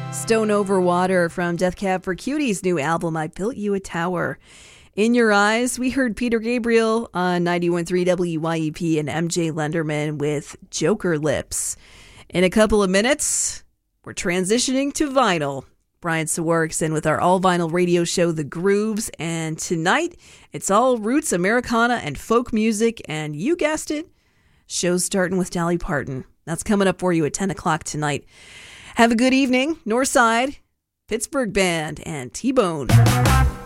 Stone Over Water from Death Cab for Cutie's new album, I Built You a Tower. In Your Eyes, we heard Peter Gabriel on 91.3 WYEP and MJ Lenderman with Joker Lips. In a couple of minutes, we're transitioning to vinyl. Brian Sawarkson with our all-vinyl radio show, The Grooves. And tonight, it's all roots, Americana, and folk music. And you guessed it, show's starting with Dolly Parton. That's coming up for you at 10 o'clock tonight. Have a good evening. Northside, Pittsburgh Band, and T-Bone.